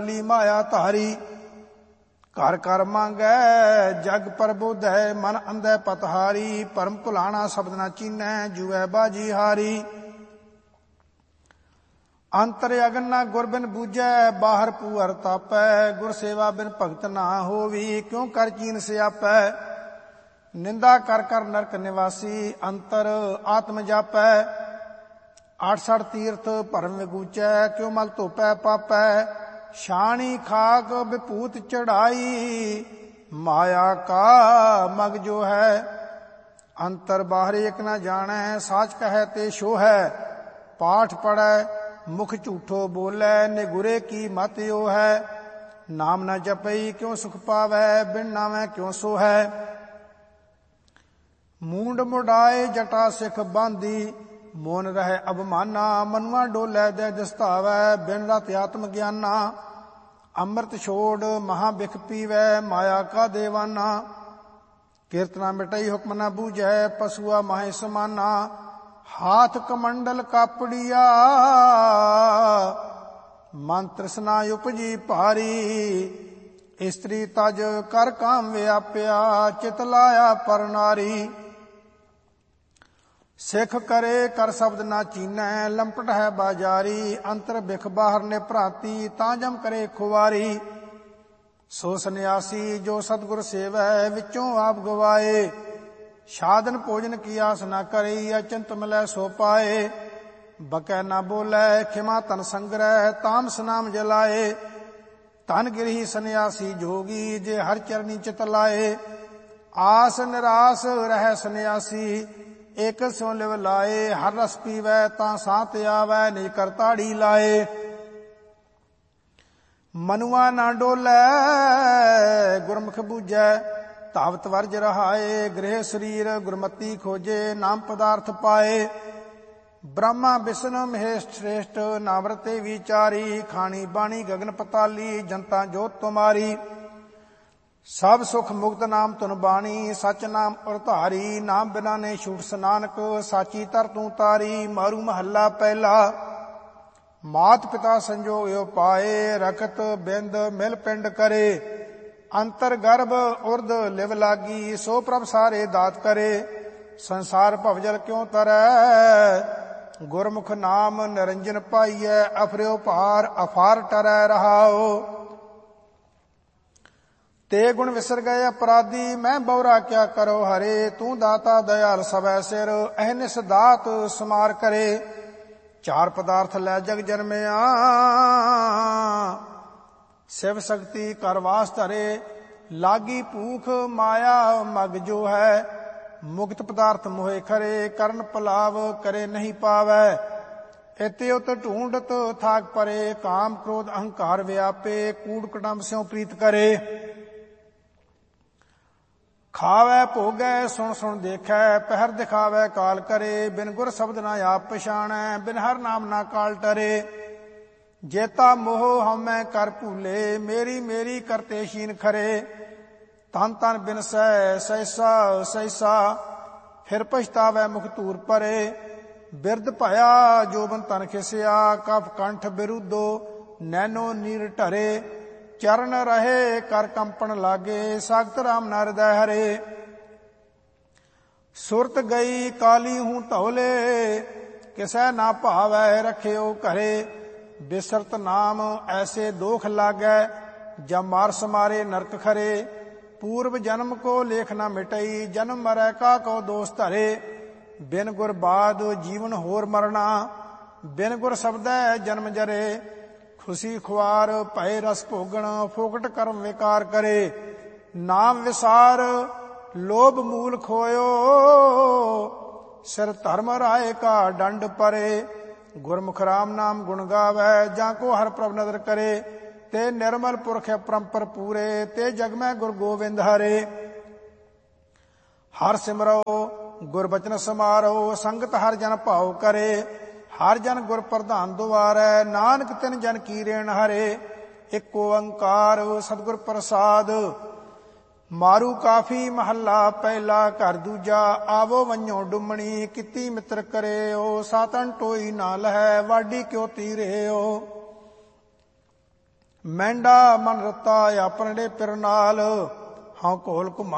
ਬੋਲੀ ਮਾਇਆ ਧਾਰੀ। ਘਰ ਘਰ ਮੰਗੈ ਜਗ ਪ੍ਰਬੋਧੈ ਮਨ ਅੰਧੈ ਪਤਹਾਰੀ। ਭਰਮ ਭੁਲਾਣਾ ਸ਼ਬਦ ਨਾ ਚੀਨੈ ਜੂਐ ਬਾਜੀ ਹਾਰੀ। ਅੰਤਰ ਅਗਨ ਨਾ ਗੁਰ ਬਿਨ ਬੂਝੈ ਬਾਹਰ ਪੂਹਰ ਤਾਪੈ। ਗੁਰ ਸੇਵਾ ਬਿਨ ਭਗਤ ਨਾ ਹੋਵੀ ਕਿਉ ਕਰ ਚੀਨ ਸਿਆਪੈ। ਨਿੰਦਾ ਕਰ ਕਰ ਨਰਕ ਨਿਵਾਸੀ ਅੰਤਰ ਆਤਮ ਜਾਪੈ। 68 ਤੀਰਥ ਭਰਮ ਵਿਗੂਚੈ ਕਿਉ ਮਲ ਧੋਪੈ ਪਾਪੈ। ਛਾਣੀ ਖਾਕ ਵਿਭੂਤ ਚੜਾਈ ਮਾਇਆ ਕਾ ਮਗ ਜੋ ਹੈ। ਅੰਤਰ ਬਾਹਰ ਏਕ ਨਾ ਜਾਣੈ ਸਾਚ ਕਹੈ ਤੇ ਛੋ ਹੈ। ਪਾਠ ਪੜੈ ਮੁਖ ਝੂਠੋ ਬੋਲੈ ਨਿਗੁਰੇ ਕੀ ਮਤ ਓ ਹੈ। ਨਾਮ ਨਾ ਜਪਈ ਕਿਉ ਸੁਖ ਪਾਵੈ ਬਿਨ ਨਾਵੈ ਕਿਉ ਸੋਹੈ। ਮੂੰਡ ਮੁਡਾਏ ਜਟਾ ਸਿਖ ਬਾਂਦੀ ਮੋਨ ਰਹਿ ਅਭਮਾਨਾ। ਮਨੁਆ ਡੋਲੇ ਦੇ ਦਸਤਾਵੈ ਬਿਨ ਰਤ ਆਤਮ ਗਿਆਨਾ। ਅੰਮ੍ਰਿਤ ਛੋੜ ਮਹਾ ਬਿਖ ਪੀਵੈ ਮਾਇਆ ਕਾ ਦੇਵਾਨਾ। ਕੀਰਤਨਾ ਮਿਟਈ ਹੁਕਮ ਨਾ ਬੂਝੈ ਪਸੂਆ ਮਾਹੇ ਸਮਾਨਾ। ਹਾਥ ਕਮੰਡਲ ਕਾਪੜੀਆ ਮਨ ਤ੍ਰਿਸ਼ਨਾ ਉਪਜੀ ਭਾਰੀ। ਇਸਤਰੀ ਤਜ ਕਰ ਕਾਮ ਵਿਆਪਿਆ ਚਿਤ ਲਾਇਆ ਪਰ ਨਾਰੀ। ਸਿੱਖ ਕਰੇ ਕਰ ਸ਼ਬਦ ਨਾ ਚੀਨੈ ਲੰਪਟ ਹੈ ਬਾਜਾਰੀ। ਅੰਤਰ ਬਿਖ ਬਾਹਰ ਨੇ ਭਰਾਤੀ ਤਾਂ ਜਮ ਕਰੇ ਖੁਵਾਰੀ। ਸੋ ਸੰਨਿਆਸੀ ਜੋ ਸਤਿਗੁਰ ਸੇਵੈ ਵਿੱਚੋਂ ਆਪ ਗਵਾਏ। ਸਾਧਨ ਭੋਜਨ ਕੀ ਆਸ ਨਾ ਕਰੀ ਅਚੰਤ ਮਿਲੈ ਸੋ ਪਾਏ। ਬਕੈ ਨਾ ਬੋਲੇ ਖਿਮਾ ਤਨ ਸੰਗ੍ਰਹਿ ਤਾਮਸ ਨਾਮ ਜਲਾਏ। ਧਨ ਗਿਰਹੀ ਸੰਨਿਆਸੀ ਜੋਗੀ ਜੇ ਹਰ ਚਰਨੀ ਚਿਤ ਲਾਏ। ਆਸ ਨਿਰਾਸ ਰਹਿ ਸੰਨਿਆਸੀ ਏਕ ਸਿਉ ਲਿਵ ਲਾਏ। ਹਰ ਰਸ ਪੀਵੈ ਤਾਂ ਸਾਤ ਆਵੈ ਨਿਜ ਕਰ ਤਾੜੀ ਲਾਏ। ਮਨੁਆ ਨਾ ਡੋਲੇ ਗੁਰਮੁਖ ਬੂਝੈ ਧਾਵਤ ਵਰਜ ਰਹਾਏ। ਗ੍ਰਹਿ ਸਰੀਰ ਗੁਰਮਤੀ ਖੋਜੇ ਨਾਮ ਪਦਾਰਥ ਪਾਏ। ਬ੍ਰਹਮਾ ਵਿਸ਼ਨੂੰ ਮਹੇਸ਼ ਸ਼੍ਰੇਸ਼ਟ ਨਾਵਰਤੇ ਵਿਚਾਰੀ। ਖਾਣੀ ਬਾਣੀ ਗਗਨ ਪਤਾਲੀ ਜਨਤਾ ਜੋਤ ਤੁਮਾਰੀ। ਸਭ ਸੁਖ ਮੁਕਤ ਨਾਮ ਧੁਨ ਬਾਣੀ ਸਚ ਨਾਮ ਉਰਧਾਰੀ। ਨਾਮ ਬਿਨਾ ਨੇ ਛੂਟ ਸਨਾਨਕ ਸਾਚੀ ਤਰ ਤੂੰ ਤਾਰੀ। ਮਾਰੂ ਮਹੱਲਾ ਪਹਿਲਾ। ਮਾਤ ਪਿਤਾ ਸੰਜੋਗਿਓ ਪਾਏ ਰਖਤ ਬਿੰਦ ਮਿਲ ਪਿੰਡ ਕਰੇ। ਅੰਤਰ ਗਰਭ ਉਰਦ ਲਿਵ ਲਾਗੀ ਸੋ ਪ੍ਰਭ ਸਾਰੇ ਦਾਤ ਕਰੇ। ਸੰਸਾਰ ਭਵਜਲ ਕਿਉ ਤਰੈ ਗੁਰਮੁਖ ਨਾਮ ਨਿਰੰਜਨ ਪਾਈਐ। ਅਫਰਿਓ ਭਾਰ ਅਫਾਰ ਟਰੈ ਰਹਾਓ। ਤੇ ਗੁਣ ਵਿਸਰ ਗਏ ਅਪਰਾਧੀ ਮੈਂ ਬਉਰਾ ਕਿਆ ਕਰੋ ਹਰੇ। ਤੂੰ ਦਾਤਾ ਦਇਆਲ ਸਭੈ ਸਿਰ ਅਹਨਿਸ ਦਾਤ ਸਮਾਰ ਕਰੇ। ਚਾਰ ਪਦਾਰਥ ਲੈ ਜਗ ਜਨਮਿਆ ਸਿਵ ਸ਼ਕਤੀ ਕਰ ਵਾਸ ਧਰੇ। ਲਾਗੀ ਭੂਖ ਮਾਇਆ ਮਗ ਜੋ ਹੈ। ਮੁਕਤ ਪਦਾਰਥ ਮੋਹਿ ਖਰੇ ਕਰਨ ਪਲਾਵ ਕਰੇ ਨਹੀਂ ਪਾਵੈ। ਇਤੇ ਉਤ ਢੂੰਡਤ ਥਾਕ ਪਰੇ ਕਾਮ ਕ੍ਰੋਧ ਅਹੰਕਾਰ ਵਿਆਪੇ। ਕੂੜ ਕਟੰਬ ਸਿਉ ਪ੍ਰੀਤ ਕਰੇ। ਖਾਵੈ ਭੋਗੈ ਸੁਣ ਸੁਣ ਦੇਖੈ ਪਹਿਰ ਦਿਖਾਵੈ ਕਾਲ ਕਰੇ। ਬਿਨ ਗੁਰ ਸ਼ਬਦ ਨਾ ਆਪ ਪਛਾਣੈ ਬਿਨ ਹਰ ਨਾਮ ਨਾ ਕਾਲ ਟਰੇ। ਜੇਤਾ ਮੋਹ ਹਉਮੈ ਕਰ ਭੂਲੇ ਮੇਰੀ ਮੇਰੀ ਕਰਤੇ ਸ਼ੀਨ ਖਰੇ। ਤਨ ਤਨ ਬਿਨਸੈ ਸਹਿਸਾ ਸਹਿਸਾ ਫਿਰ ਪਛਤਾਵੈ ਮੁਖ ਧੂਰ ਪਰੇ। ਬਿਰਧ ਭਇਆ ਜੋਬਨ ਤਨ ਖਿਸਿਆ ਕਫ ਕੰਠ ਬਿਰੁੱਧੋ ਨੈਨੋ ਨੀਰ ਢਰੇ। ਚਰਨ ਰਹੇ ਕਰ ਕੰਪਣ ਲਾਗੇ ਸਖਤ ਰਾਮ ਨਾ ਹਿਰਦੈ ਹਰੇ। ਸੁਰਤ ਗਈ ਕਾਲੀ ਹੂੰ ਧੌਲੇ ਕਿਸੈ ਨਾ ਭਾਵੈ ਰਖਿਓ ਘਰੇ। ਬਿਸਰਤ ਨਾਮ ਐਸੇ ਦੋਖ ਲਾਗੈ ਜਬ ਮਾਰ ਸਮਾਰੇ ਨਰਕ ਖਰੇ। ਪੂਰਵ ਜਨਮ ਕੋ ਲੇਖ ਨਾ ਮਿਟਈ ਜਨਮ ਮਰੈ ਕਾ ਕੋ ਦੋਸ ਧਰੇ। ਬਿਨ ਗੁਰ ਬਾਦ ਜੀਵਨ ਹੋਰ ਮਰਨਾ ਬਿਨ ਗੁਰ ਸ਼ਬਦੈ ਜਨਮ ਜਰੇ। ਖੁਸ਼ੀ ਖੁਆਰ ਭਏ ਰਸ ਭੋਗਣ ਫੋਕਟ ਕਰਮ ਵਿਕਾਰ ਕਰੇ। ਨਾਮ ਵਿਸਾਰ ਲੋਭ ਮੂਲ ਖੋਇਓ ਸਿਰ ਧਰਮ ਰਾਏ ਕਾ ਡੰਡ ਪਰੇ। ਗੁਰਮੁਖ ਰਾਮ ਨਾਮ ਗੁਣ ਗਾਵੈ ਜਾਂ ਕੋ ਹਰ ਪ੍ਰਭ ਨਦਰ ਕਰੇ। ਤੇ ਨਿਰਮਲ ਪੁਰਖ ਪਰੰਪਰ ਪੂਰੇ ਤੇ ਜਗ ਮੈਂ ਗੁਰ ਗੋਬਿੰਦ ਹਰੇ। ਹਰ ਸਿਮਰੋ ਗੁਰ ਬਚਨ ਸਮਾਰੋ ਸੰਗਤ ਹਰ ਜਨ ਭਾਉ ਕਰੇ। ਹਰ ਜਨ ਗੁਰ ਪ੍ਰਧਾਨ ਦੁਆਰੈ ਨਾਨਕ ਤਿਨ ਜਨ ਕੀ ਰੇਣ ਹਰੇ। ਇਕ ਓੰਕਾਰ ਸਤਿਗੁਰ ਪ੍ਰਸਾਦ। ਮਾਰੂ ਕਾਫੀ ਮਹੱਲਾ ਪਹਿਲਾ ਘਰ ਦੂਜਾ ਆਵੋ ਵੰਝੋ ਡੁੰਮਣੀ। ਕੀਤੀ ਮਿੱਤਰ ਕਰਿਓ ਸਾਤਨ ਟੋਈ ਨਾ ਲਹੈ ਵਾਢੀ ਕਿਉ ਤੀਰਿਓ। ਮਹਿੰਡਾ ਮਨ ਰਤਾ ਆਪਣੜੇ ਪਿਰ ਨਾਲ, ਹਉ ਘੋਲ ਘੁਮਾ